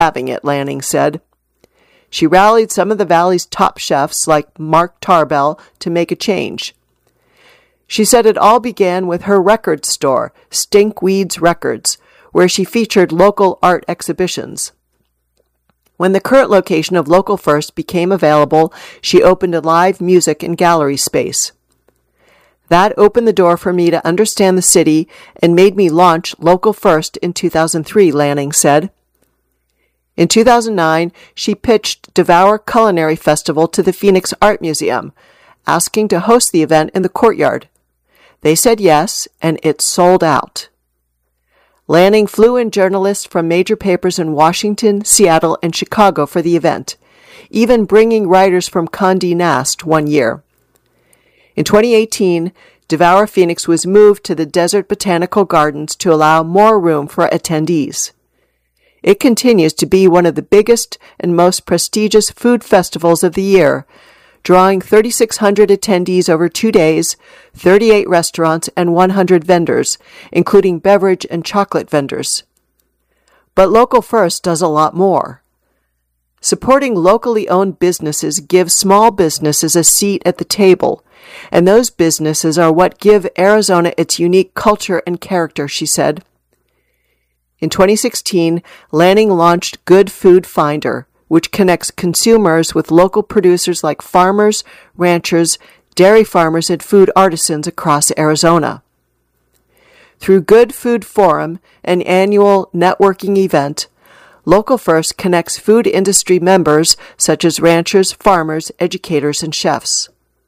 having it, Lanning said. She rallied some of the Valley's top chefs like Mark Tarbell to make a change. She said it all began with her record store, Stinkweeds Records, where she featured local art exhibitions. When the current location of Local First became available, she opened a live music and gallery space. That opened the door for me to understand the city and made me launch Local First in 2003, Lanning said. In 2009, she pitched Devour Culinary Festival to the Phoenix Art Museum, asking to host the event in the courtyard. They said yes, and it sold out. Lanning flew in journalists from major papers in Washington, Seattle, and Chicago for the event, even bringing writers from Condé Nast one year. In 2018, Devour Phoenix was moved to the Desert Botanical Gardens to allow more room for attendees. It continues to be one of the biggest and most prestigious food festivals of the year, drawing 3,600 attendees over 2 days, 38 restaurants, and 100 vendors, including beverage and chocolate vendors. But Local First does a lot more. Supporting locally owned businesses gives small businesses a seat at the table, and those businesses are what give Arizona its unique culture and character, she said. In 2016, Lanning launched Good Food Finder, which connects consumers with local producers like farmers, ranchers, dairy farmers, and food artisans across Arizona. Through Good Food Forum, an annual networking event, Local First connects food industry members such as ranchers, farmers, educators, and chefs.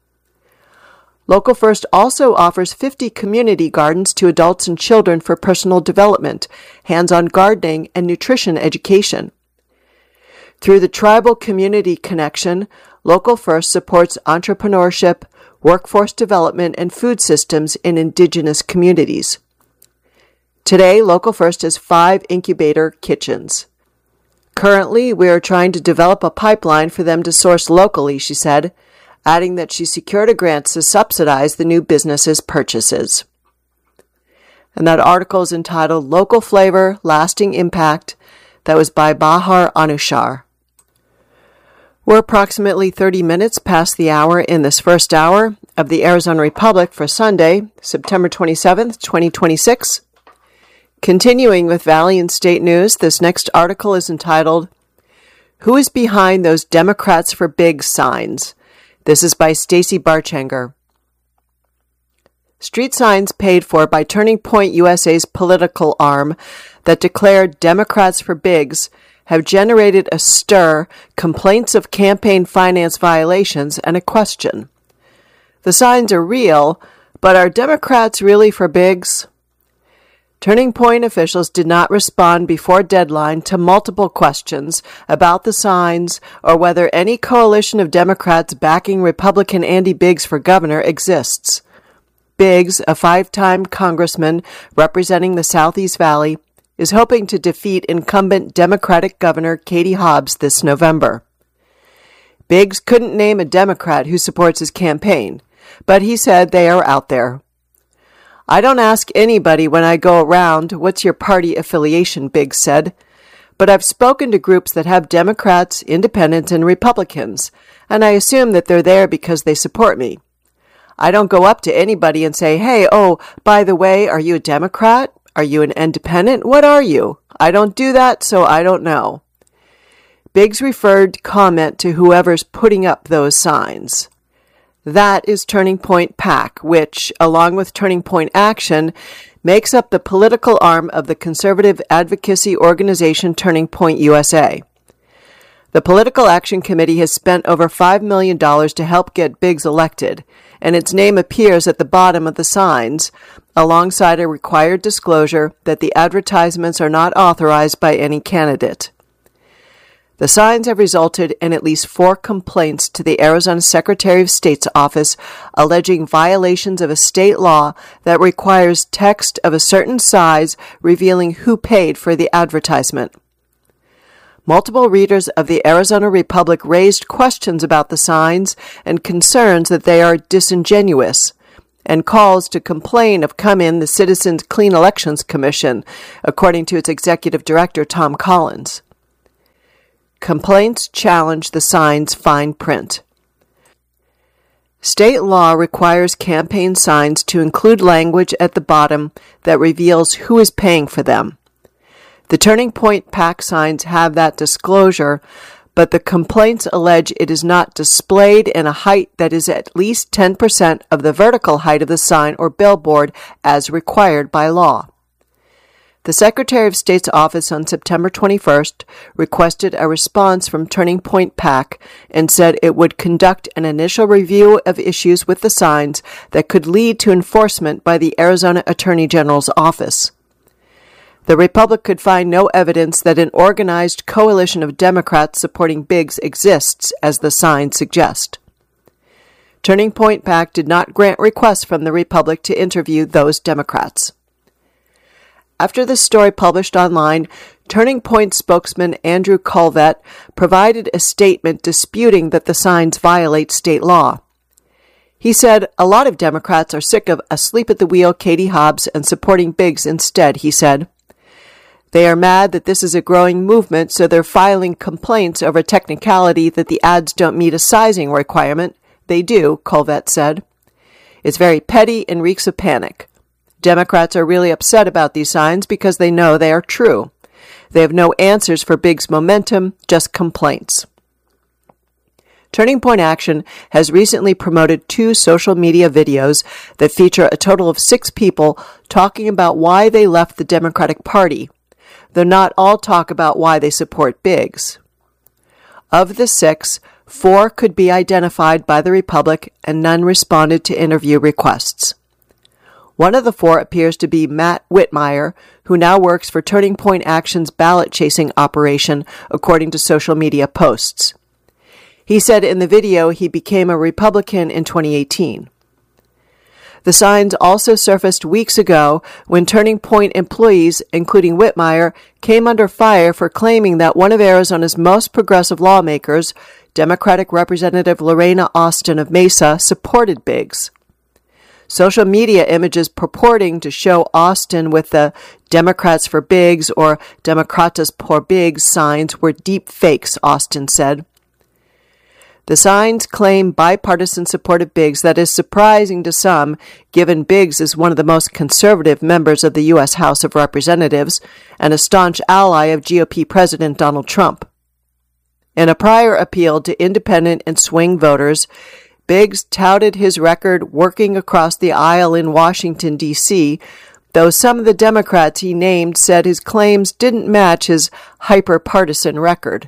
Local First also offers 50 community gardens to adults and children for personal development, hands-on gardening, and nutrition education. Through the Tribal Community Connection, Local First supports entrepreneurship, workforce development, and food systems in indigenous communities. Today, Local First has 5 incubator kitchens. Currently, we are trying to develop a pipeline for them to source locally, she said, adding that she secured a grant to subsidize the new business's purchases. And that article is entitled Local Flavor, Lasting Impact. That was by Bahar Anushar. We're approximately 30 minutes past the hour in this first hour of the Arizona Republic for Sunday, September 27th, 2026. Continuing with Valley and State News, this next article is entitled, Who is Behind Those Democrats for Big Signs? This is by Stacy Barchanger. Street signs paid for by Turning Point USA's political arm that declared Democrats for Bigs have generated a stir, complaints of campaign finance violations, and a question. The signs are real, but are Democrats really for Bigs? Turning Point officials did not respond before deadline to multiple questions about the signs or whether any coalition of Democrats backing Republican Andy Biggs for governor exists. Biggs, a 5-time congressman representing the Southeast Valley, is hoping to defeat incumbent Democratic Governor Katie Hobbs this November. Biggs couldn't name a Democrat who supports his campaign, but he said they are out there. I don't ask anybody when I go around, what's your party affiliation, Biggs said, but I've spoken to groups that have Democrats, Independents, and Republicans, and I assume that they're there because they support me. I don't go up to anybody and say, hey, by the way, are you a Democrat? Are you an independent? What are you? I don't do that, so I don't know. Biggs referred comment to whoever's putting up those signs. That is Turning Point PAC, which, along with Turning Point Action, makes up the political arm of the conservative advocacy organization Turning Point USA. The Political Action Committee has spent over $5 million to help get Biggs elected, and its name appears at the bottom of the signs, alongside a required disclosure that the advertisements are not authorized by any candidate. The signs have resulted in at least 4 complaints to the Arizona Secretary of State's office alleging violations of a state law that requires text of a certain size revealing who paid for the advertisement. Multiple readers of the Arizona Republic raised questions about the signs and concerns that they are disingenuous, and calls to complain have come in the Citizens Clean Elections Commission, according to its executive director, Tom Collins. Complaints challenge the sign's fine print. State law requires campaign signs to include language at the bottom that reveals who is paying for them. The Turning Point PAC signs have that disclosure, but the complaints allege it is not displayed in a height that is at least 10% of the vertical height of the sign or billboard as required by law. The Secretary of State's office on September 21st requested a response from Turning Point PAC and said it would conduct an initial review of issues with the signs that could lead to enforcement by the Arizona Attorney General's office. The Republic could find no evidence that an organized coalition of Democrats supporting Biggs exists, as the signs suggest. Turning Point PAC did not grant requests from the Republic to interview those Democrats. After the story published online, Turning Point spokesman Andrew Colvett provided a statement disputing that the signs violate state law. He said, "A lot of Democrats are sick of asleep-at-the-wheel Katie Hobbs and supporting Biggs instead," he said. "They are mad that this is a growing movement, so they're filing complaints over technicality that the ads don't meet a sizing requirement. They do," Colvett said. "It's very petty and reeks of panic. Democrats are really upset about these signs because they know they are true. They have no answers for Biggs' momentum, just complaints." Turning Point Action has recently promoted 2 social media videos that feature a total of 6 people talking about why they left the Democratic Party, though not all talk about why they support Biggs. Of the 6, 4 could be identified by the Republic and none responded to interview requests. One of the 4 appears to be Matt Whitmire, who now works for Turning Point Action's ballot-chasing operation, according to social media posts. He said in the video he became a Republican in 2018. The signs also surfaced weeks ago when Turning Point employees, including Whitmire, came under fire for claiming that one of Arizona's most progressive lawmakers, Democratic Representative Lorena Austin of Mesa, supported Biggs. Social media images purporting to show Austin with the Democrats for Biggs or Democratas por Biggs signs were deep fakes, Austin said. The signs claim bipartisan support of Biggs that is surprising to some, given Biggs is one of the most conservative members of the U.S. House of Representatives and a staunch ally of GOP President Donald Trump. In a prior appeal to independent and swing voters, Biggs touted his record working across the aisle in Washington, D.C., though some of the Democrats he named said his claims didn't match his hyper-partisan record.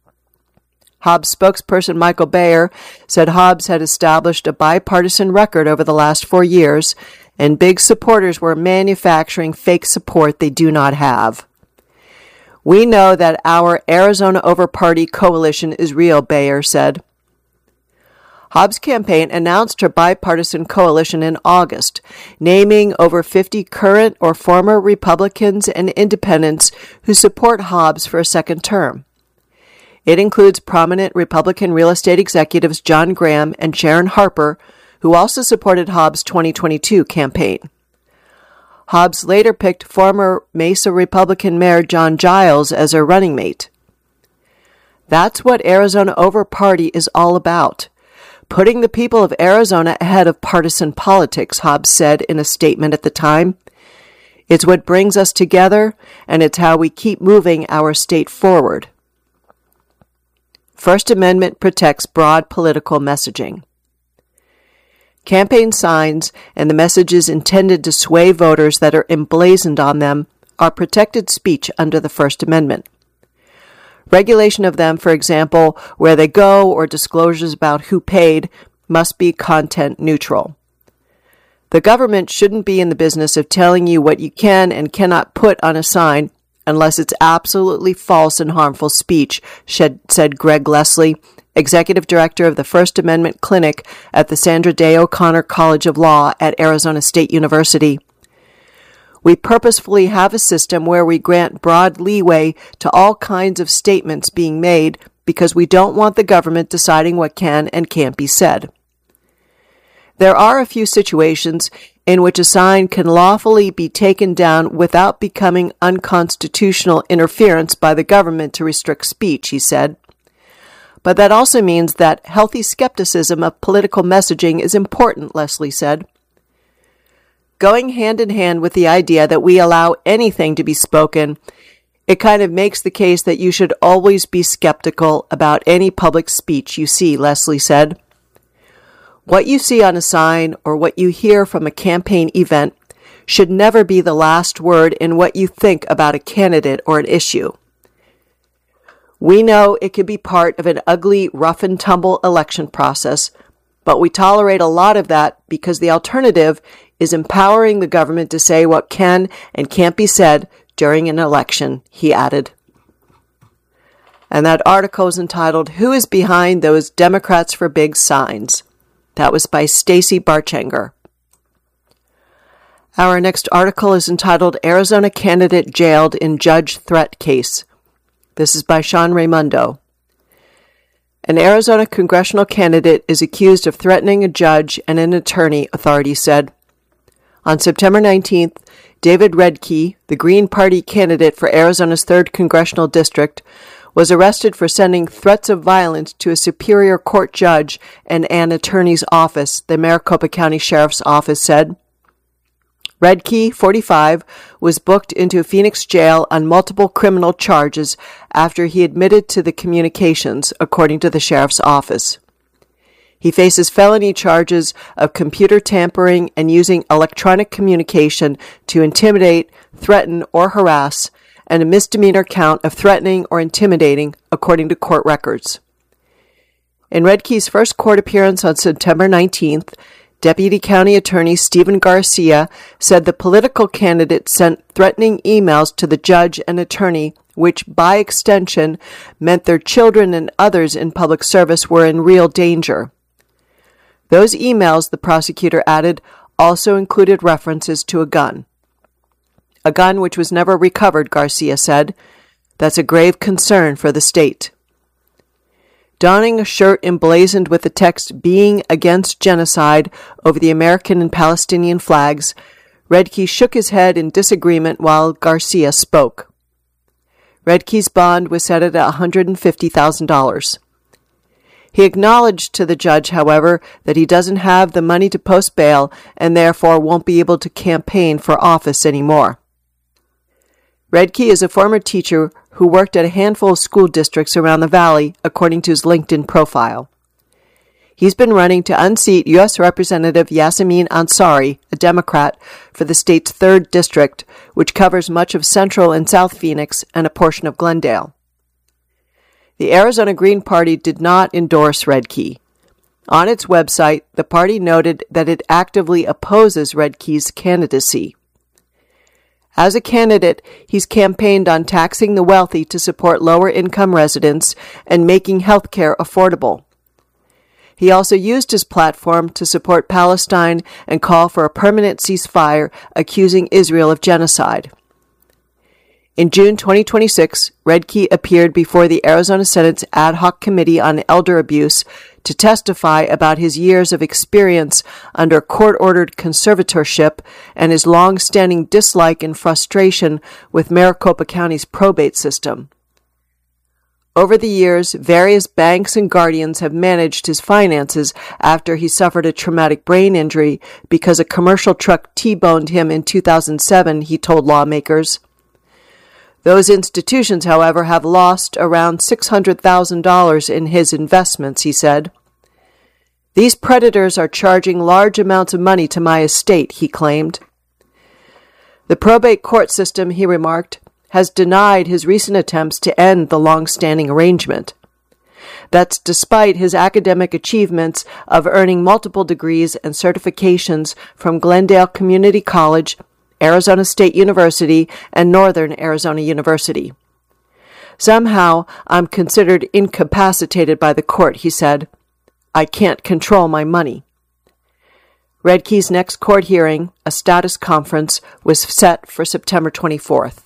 Hobbs spokesperson Michael Bayer said Hobbs had established a bipartisan record over the last 4 years, and Biggs supporters were manufacturing fake support they do not have. "We know that our Arizona Over Party coalition is real," Bayer said. Hobbs' campaign announced her bipartisan coalition in August, naming over 50 current or former Republicans and independents who support Hobbs for a second term. It includes prominent Republican real estate executives John Graham and Sharon Harper, who also supported Hobbs' 2022 campaign. Hobbs later picked former Mesa Republican Mayor John Giles as her running mate. "That's what Arizona Over Party is all about. Putting the people of Arizona ahead of partisan politics," Hobbs said in a statement at the time. "It's what brings us together, and it's how we keep moving our state forward." First Amendment protects broad political messaging. Campaign signs and the messages intended to sway voters that are emblazoned on them are protected speech under the First Amendment. Regulation of them, for example, where they go or disclosures about who paid, must be content neutral. The government shouldn't be in the business of telling you what you can and cannot put on a sign unless it's absolutely false and harmful speech, said Greg Leslie, Executive Director of the First Amendment Clinic at the Sandra Day O'Connor College of Law at Arizona State University. We purposefully have a system where we grant broad leeway to all kinds of statements being made because we don't want the government deciding what can and can't be said. There are a few situations in which a sign can lawfully be taken down without becoming unconstitutional interference by the government to restrict speech, he said. But that also means that healthy skepticism of political messaging is important, Leslie said. Going hand in hand with the idea that we allow anything to be spoken, it kind of makes the case that you should always be skeptical about any public speech you see, Leslie said. What you see on a sign or what you hear from a campaign event should never be the last word in what you think about a candidate or an issue. We know it could be part of an ugly, rough-and-tumble election process, but we tolerate a lot of that because the alternative is empowering the government to say what can and can't be said during an election, he added. And that article is entitled, Who is Behind Those Democrats for Big Signs? That was by Stacy Barchanger. Our next article is entitled, Arizona Candidate Jailed in Judge Threat Case. This is by Sean Raimundo. An Arizona congressional candidate is accused of threatening a judge and an attorney, authorities said. On September 19th, David Redke, the Green Party candidate for Arizona's 3rd Congressional District, was arrested for sending threats of violence to a Superior Court judge and an attorney's office, the Maricopa County Sheriff's Office said. Redke, 45, was booked into a Phoenix jail on multiple criminal charges after he admitted to the communications, according to the sheriff's office. He faces felony charges of computer tampering and using electronic communication to intimidate, threaten, or harass, and a misdemeanor count of threatening or intimidating, according to court records. In Redke's first court appearance on September 19th, Deputy County Attorney Stephen Garcia said the political candidate sent threatening emails to the judge and attorney, which by extension meant their children and others in public service were in real danger. Those emails, the prosecutor added, also included references to a gun. A gun which was never recovered, Garcia said. That's a grave concern for the state. Donning a shirt emblazoned with the text Being Against Genocide over the American and Palestinian flags, Redke shook his head in disagreement while Garcia spoke. Redke's bond was set at $150,000. He acknowledged to the judge, however, that he doesn't have the money to post bail and therefore won't be able to campaign for office anymore. Redke is a former teacher who worked at a handful of school districts around the valley, according to his LinkedIn profile. He's been running to unseat U.S. Representative Yasamin Ansari, a Democrat, for the state's 3rd district, which covers much of central and south Phoenix and a portion of Glendale. The Arizona Green Party did not endorse Redke. On its website, the party noted that it actively opposes Redke's candidacy. As a candidate, he's campaigned on taxing the wealthy to support lower-income residents and making health care affordable. He also used his platform to support Palestine and call for a permanent ceasefire, accusing Israel of genocide. In June 2026, Redke appeared before the Arizona Senate's Ad Hoc Committee on Elder Abuse to testify about his years of experience under court-ordered conservatorship and his long-standing dislike and frustration with Maricopa County's probate system. Over the years, various banks and guardians have managed his finances after he suffered a traumatic brain injury because a commercial truck T-boned him in 2007, he told lawmakers. Those institutions, however, have lost around $600,000 in his investments, he said. These predators are charging large amounts of money to my estate, he claimed. The probate court system, he remarked, has denied his recent attempts to end the long-standing arrangement. That's despite his academic achievements of earning multiple degrees and certifications from Glendale Community College, Arizona State University, and Northern Arizona University. Somehow, I'm considered incapacitated by the court, he said. I can't control my money. Redke's next court hearing, a status conference, was set for September 24th.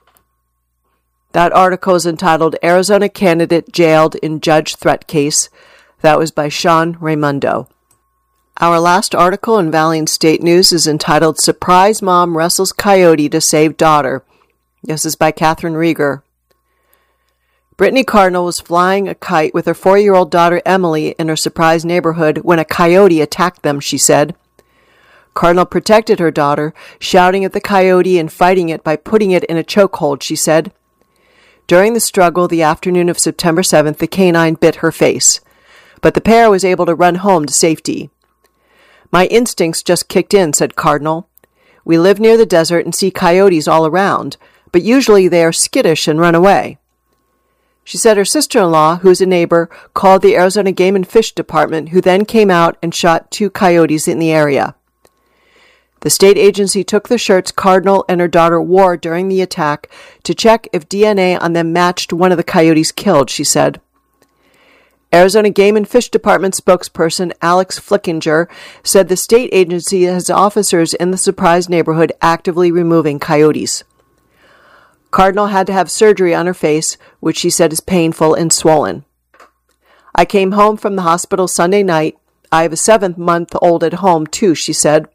That article is entitled Arizona Candidate Jailed in Judge Threat Case. That was by Sean Raimundo. Our last article in Valiant State News is entitled Surprise Mom Wrestles Coyote to Save Daughter. This is by Catherine Rieger. Brittany Cardinal was flying a kite with her 4-year-old daughter Emily in her Surprise neighborhood when a coyote attacked them, she said. Cardinal protected her daughter, shouting at the coyote and fighting it by putting it in a chokehold, she said. During the struggle the afternoon of September 7th, the canine bit her face, but the pair was able to run home to safety. My instincts just kicked in, said Cardinal. We live near the desert and see coyotes all around, but usually they are skittish and run away. She said her sister-in-law, who is a neighbor, called the Arizona Game and Fish Department, who then came out and shot 2 coyotes in the area. The state agency took the shirts Cardinal and her daughter wore during the attack to check if DNA on them matched one of the coyotes killed, she said. Arizona Game and Fish Department spokesperson Alex Flickinger said the state agency has officers in the Surprise neighborhood actively removing coyotes. Cardinal had to have surgery on her face, which she said is painful and swollen. I came home from the hospital Sunday night. I have a 7-month-old at home, too, she said.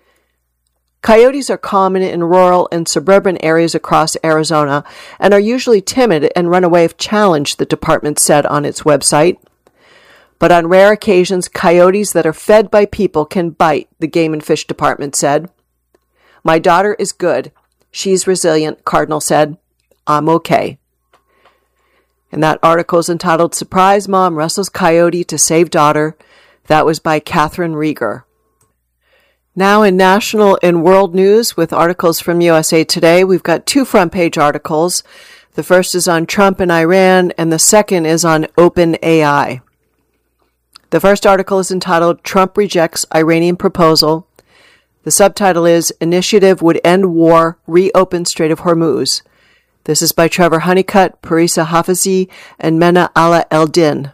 Coyotes are common in rural and suburban areas across Arizona and are usually timid and run away if challenged, the department said on its website. But on rare occasions, coyotes that are fed by people can bite, the Game and Fish Department said. My daughter is good. She's resilient, Cardinal said. I'm okay. And that article is entitled Surprise Mom Wrestles Coyote to Save Daughter. That was by Catherine Rieger. Now in national and world news with articles from USA Today, we've got 2 front-page articles. The first is on Trump and Iran, and the second is on OpenAI. The first article is entitled Trump Rejects Iranian Proposal. The subtitle is Initiative Would End War, Reopen Strait of Hormuz. This is by Trevor Honeycutt, Parisa Hafizi, and Mena Ala Eldin.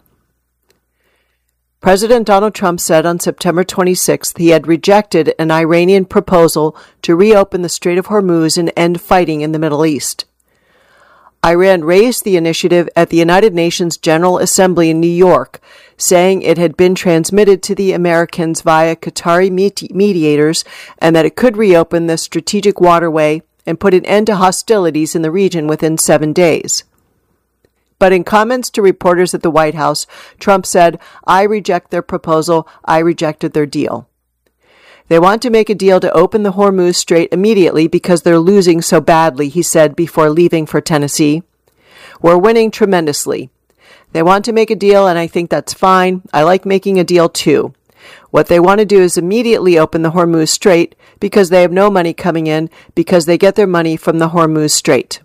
President Donald Trump said on September 26th he had rejected an Iranian proposal to reopen the Strait of Hormuz and end fighting in the Middle East. Iran raised the initiative at the United Nations General Assembly in New York, saying it had been transmitted to the Americans via Qatari mediators and that it could reopen the strategic waterway and put an end to hostilities in the region within 7 days. But in comments to reporters at the White House, Trump said, I reject their proposal. I rejected their deal. They want to make a deal to open the Hormuz Strait immediately because they're losing so badly, he said before leaving for Tennessee. We're winning tremendously. They want to make a deal, and I think that's fine. I like making a deal, too. What they want to do is immediately open the Hormuz Strait because they have no money coming in because they get their money from the Hormuz Strait.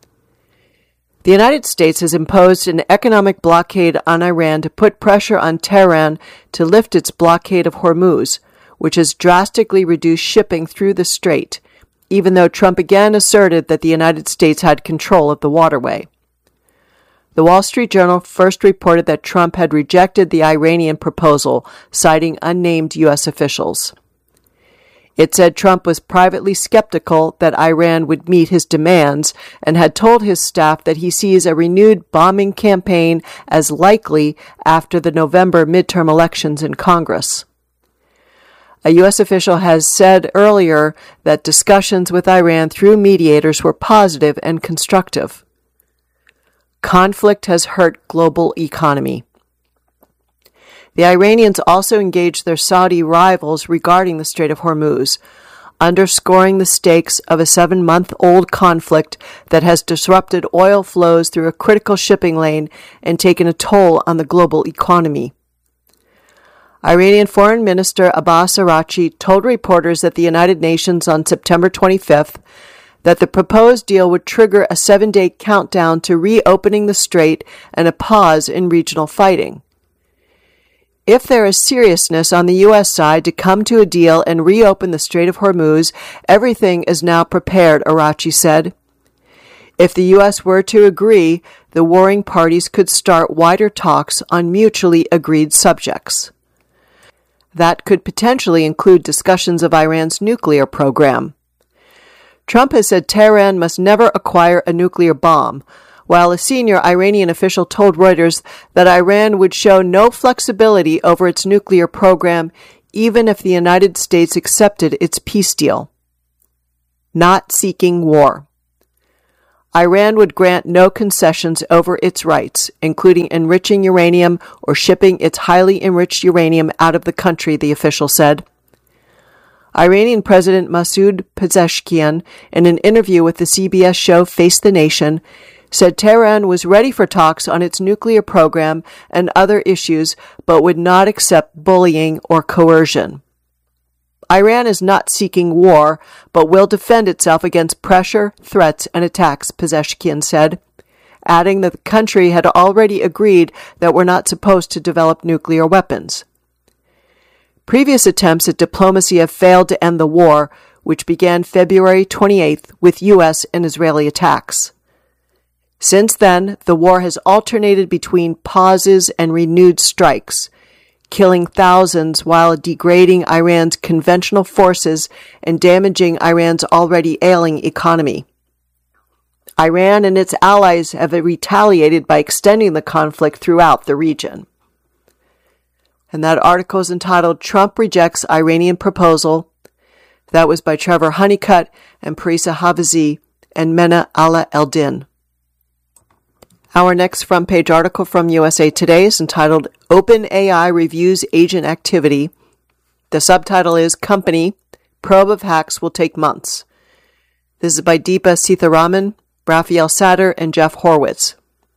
The United States has imposed an economic blockade on Iran to put pressure on Tehran to lift its blockade of Hormuz, which has drastically reduced shipping through the strait, even though Trump again asserted that the United States had control of the waterway. The Wall Street Journal first reported that Trump had rejected the Iranian proposal, citing unnamed U.S. officials. It said Trump was privately skeptical that Iran would meet his demands and had told his staff that he sees a renewed bombing campaign as likely after the November midterm elections in Congress. A U.S. official has said earlier that discussions with Iran through mediators were positive and constructive. Conflict has hurt global economy. The Iranians also engaged their Saudi rivals regarding the Strait of Hormuz, underscoring the stakes of a 7-month-old conflict that has disrupted oil flows through a critical shipping lane and taken a toll on the global economy. Iranian Foreign Minister Abbas Araghchi told reporters at the United Nations on September 25th that the proposed deal would trigger a 7-day countdown to reopening the strait and a pause in regional fighting. If there is seriousness on the U.S. side to come to a deal and reopen the Strait of Hormuz, everything is now prepared, Araghchi said. If the U.S. were to agree, the warring parties could start wider talks on mutually agreed subjects. That could potentially include discussions of Iran's nuclear program. Trump has said Tehran must never acquire a nuclear bomb, while a senior Iranian official told Reuters that Iran would show no flexibility over its nuclear program even if the United States accepted its peace deal. Not seeking war. Iran would grant no concessions over its rights, including enriching uranium or shipping its highly enriched uranium out of the country, the official said. Iranian President Masoud Pezeshkian, in an interview with the CBS show Face the Nation, said Tehran was ready for talks on its nuclear program and other issues, but would not accept bullying or coercion. Iran is not seeking war, but will defend itself against pressure, threats, and attacks, Pezeshkian said, adding that the country had already agreed that we're not supposed to develop nuclear weapons. Previous attempts at diplomacy have failed to end the war, which began February 28th with U.S. and Israeli attacks. Since then, the war has alternated between pauses and renewed strikes, killing thousands while degrading Iran's conventional forces and damaging Iran's already ailing economy. Iran and its allies have retaliated by extending the conflict throughout the region. And that article is entitled Trump Rejects Iranian Proposal. That was by Trevor Honeycutt and Parisa Hafizi and Mena Ala Eldin. Our next front page article from USA Today is entitled OpenAI Reviews Agent Activity. The subtitle is Company, Probe of Hacks Will Take Months. This is by Deepa Sitharaman, Raphael Satter, and Jeff Horwitz.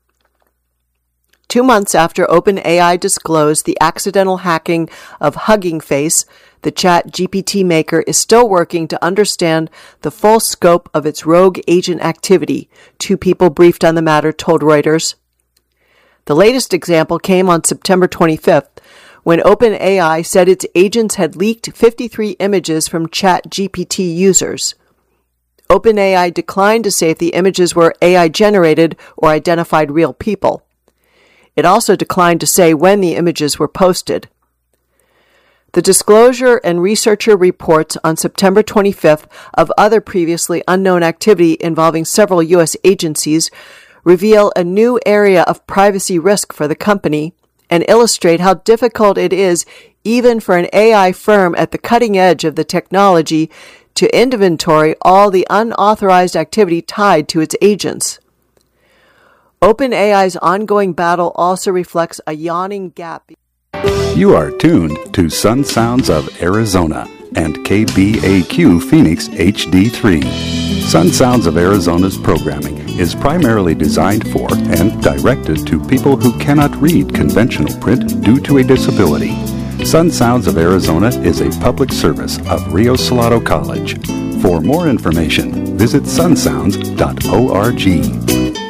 2 months after OpenAI disclosed the accidental hacking of Hugging Face, the ChatGPT maker is still working to understand the full scope of its rogue agent activity, 2 people briefed on the matter told Reuters. The latest example came on September 25th, when OpenAI said its agents had leaked 53 images from ChatGPT users. OpenAI declined to say if the images were AI-generated or identified real people. It also declined to say when the images were posted. The disclosure and researcher reports on September 25th of other previously unknown activity involving several U.S. agencies reveal a new area of privacy risk for the company and illustrate how difficult it is even for an AI firm at the cutting edge of the technology to inventory all the unauthorized activity tied to its agents. OpenAI's ongoing battle also reflects a yawning gap. You are tuned to Sun Sounds of Arizona and KBAQ Phoenix HD3. Sun Sounds of Arizona's programming is primarily designed for and directed to people who cannot read conventional print due to a disability. Sun Sounds of Arizona is a public service of Rio Salado College. For more information, visit sunsounds.org.